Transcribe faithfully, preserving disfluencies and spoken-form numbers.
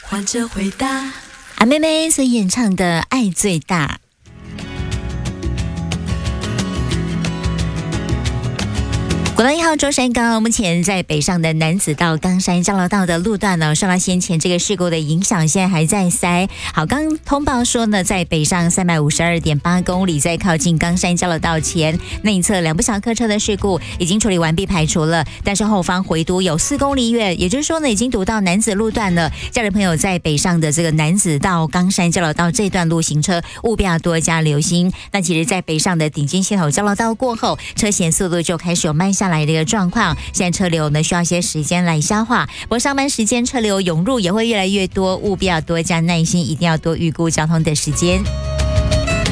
换着回答。 阿妹妹所演唱的《爱最大》。国道一号中山高目前在北上的南子到冈山交流道的路段呢，受到先前这个事故的影响，现在还在塞。好，刚通报说呢，在北上三百五十二点八公里，在靠近冈山交流道前内侧两部小客车的事故已经处理完毕排除了，但是后方回堵有四公里远，也就是说呢，已经堵到南子路段了。家人朋友在北上的这个南子到冈山交流道这段路行车，务必要多加留心。那其实，在北上的顶尖线头交流道过后，车险速度就开始有慢下来的一个状况，现在车流呢需要一些时间来消化，不过上班时间车流涌入也会越来越多，务必要多加耐心，一定要多预估交通的时间。